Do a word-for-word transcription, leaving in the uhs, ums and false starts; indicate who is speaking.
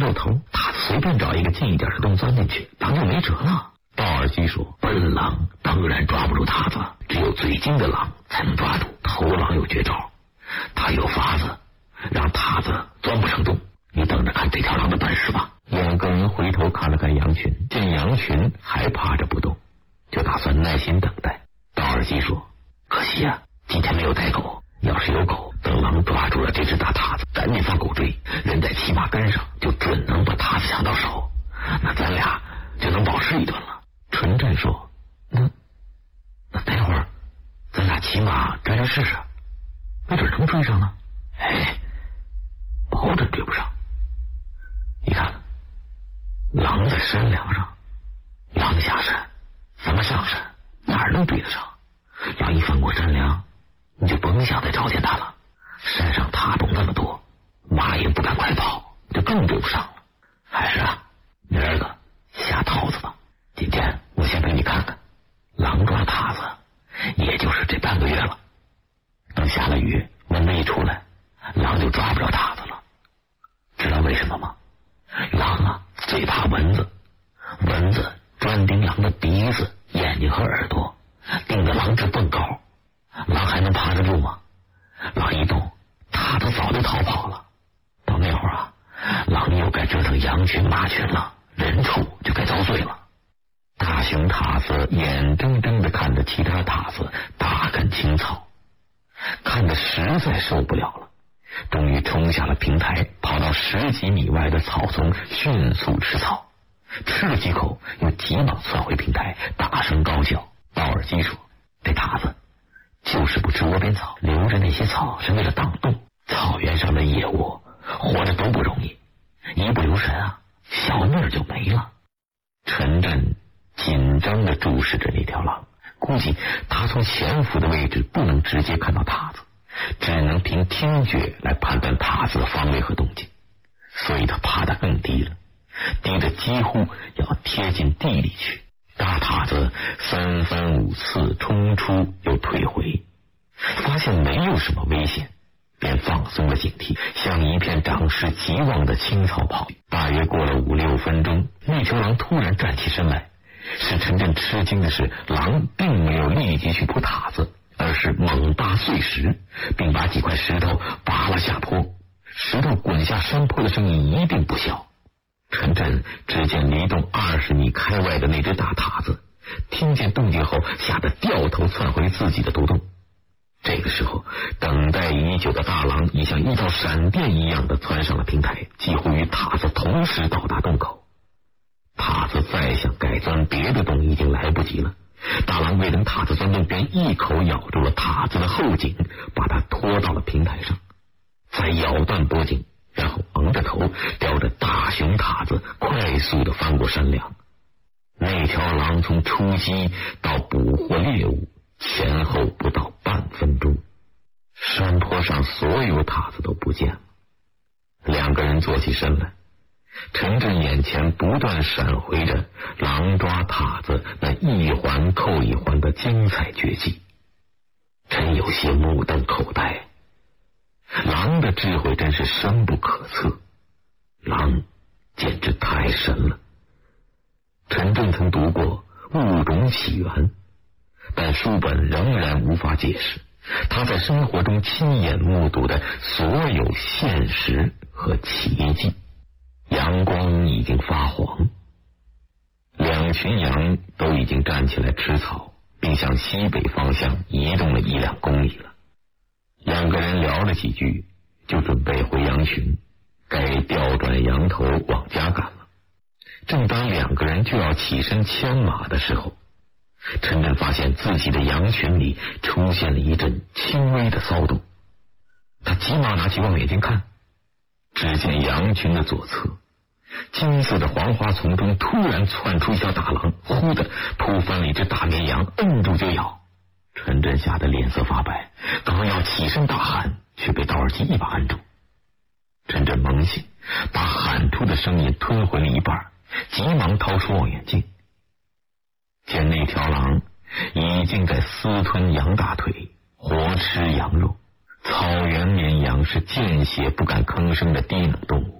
Speaker 1: 摇头，他随便找一个近一点的洞钻进去，狼就没辙了。道尔基说，笨狼当然抓不住塔子，只有嘴精的狼才能抓住。头狼有绝招，他有法子让塔子钻不成洞，你等着看这条狼的本事吧。两个人回头看了看羊群，见羊群还趴着不动，就打算耐心等待。道尔基说，可惜啊，今天没有带狗，要是有狗，等狼抓住了这只大塔子，赶紧放狗追，人在骑马跟上，就准能把塔子抢到手，那咱俩就能饱吃一顿了。纯正说，那那待会儿咱俩骑马追追试试，没准能追上呢。哎，保准追不上。你看，狼在山梁上，狼下山，咱们上山，哪儿能追得上？狼一翻过山梁，你就甭想再找见他了。山上塔洞那么多，马也不敢快跑，就更追不上了。还是啊，明儿个下套子吧。今天我先陪你看看，狼抓塔子也就是这半个月了。等下了雨，蚊子一出来，狼就抓不着塔子了。知道为什么吗？狼啊最怕蚊子，蚊子专盯狼的鼻子、眼睛和耳朵，盯着狼直蹦高。狼还能爬得住吗？狼一动，塔子早就逃跑了。到那会儿啊，狼又该折腾羊群马群了，人畜就该遭罪了。大熊塔子眼睁睁地看着其他塔子大啃青草，看得实在受不了了，终于冲下了平台，跑到十几米外的草丛迅速吃草，吃了几口又急忙窜回平台，大声高叫。道尔基说，这塔子就是不吃窝边草，留着那些草是为了挡洞。草原上的野窝活着都不容易，一不留神啊，小命儿就没了。陈震紧张地注视着那条狼，估计他从潜伏的位置不能直接看到塔子，只能凭听觉来判断塔子的方位和动静，所以他爬得更低了，低得几乎要贴近地里去。大塔子三番五次冲出又退回，发现没有什么危险，便放松了警惕，向一片长势极旺的青草跑去。大约过了五六分钟，那条狼突然站起身来。使陈震吃惊的是，狼并没有立即去扑塔子，而是猛扒碎石，并把几块石头拔了下坡。石头滚下山坡的声音一定不小。陈震只见离洞二十米开外的那只大塔子，听见动静后吓得掉头窜回自己的独洞。这个时候，等待已久的大狼已像一道闪电一样的窜上了平台，几乎与塔子同时到达洞口。塔子再想改钻别的洞已经来不及了，大狼未等塔子钻洞，便一口咬住了塔子的后颈，把它拖到了平台上，再咬断脖颈，然后昂着头叼着大熊塔子快速地翻过山梁。那条狼从出击到捕获猎物前后不到半分钟，山坡上所有塔子都不见了。两个人坐起身来，陈震眼前不断闪回着狼抓塔子那一环扣一环的精彩绝技，真有些目瞪口呆。狼的智慧真是深不可测，狼简直太神了。陈震曾读过《物种起源》，但书本仍然无法解释他在生活中亲眼目睹的所有现实和奇迹。阳光已经发黄，两群羊都已经站起来吃草，并向西北方向移动了一两公里了。两个人聊了几句，就准备回羊群，该调转羊头往家赶了。正当两个人就要起身牵马的时候，陈震发现自己的羊群里出现了一阵轻微的骚动。他急忙拿起望远镜看，只见羊群的左侧金色的黄花丛中突然窜出一条大狼，忽的扑翻了一只大绵羊，摁住就咬。陈震吓得脸色发白，刚要起身大喊，却被道尔基一把按住。陈震猛醒，把喊出的声音吞回了一半，急忙掏出望远镜，见那条狼已经在私吞羊大腿，活吃羊肉。草原绵羊是见血不敢吭声的低能动物，